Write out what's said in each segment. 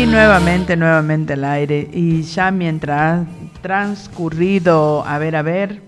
nuevamente al aire. Y ya mientras transcurrido, a ver,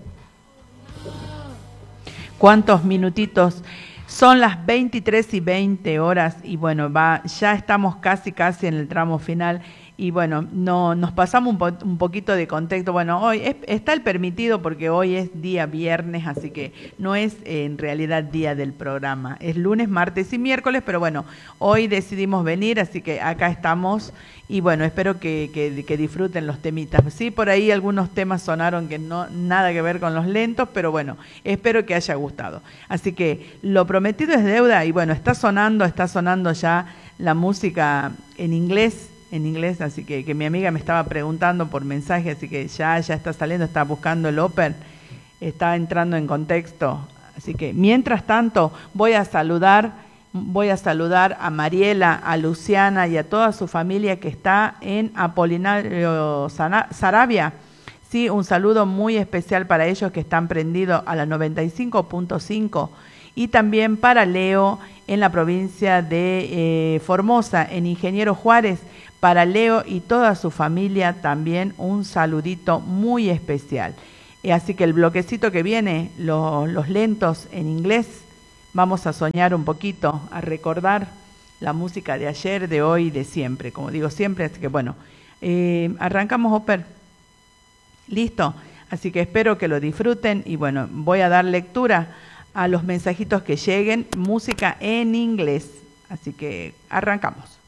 ¿cuántos minutitos? Son las 23:20 y bueno, ya estamos casi en el tramo final. Y bueno, no nos pasamos un poquito de contexto. Bueno, hoy está el permitido porque hoy es día viernes, así que no es en realidad día del programa. Es lunes, martes y miércoles, pero bueno, hoy decidimos venir, así que acá estamos. Y bueno, espero que disfruten los temitas. Sí, por ahí algunos temas sonaron que no nada que ver con los lentos, pero bueno, espero que haya gustado. Así que lo prometido es deuda y bueno, está sonando ya la música en inglés, así que mi amiga me estaba preguntando por mensaje, así que ya está saliendo, está buscando el Open, está entrando en contexto. Así que mientras tanto voy a saludar a Mariela, a Luciana y a toda su familia que está en Apolinario Saravia. Sí, un saludo muy especial para ellos que están prendidos a la 95.5 y también para Leo en la provincia de Formosa, en Ingeniero Juárez. Para Leo y toda su familia también un saludito muy especial. Así que el bloquecito que viene, los lentos en inglés, vamos a soñar un poquito, a recordar la música de ayer, de hoy y de siempre, como digo siempre. Así que bueno, arrancamos, Oper. Listo. Así que espero que lo disfruten y bueno, voy a dar lectura a los mensajitos que lleguen, música en inglés. Así que arrancamos.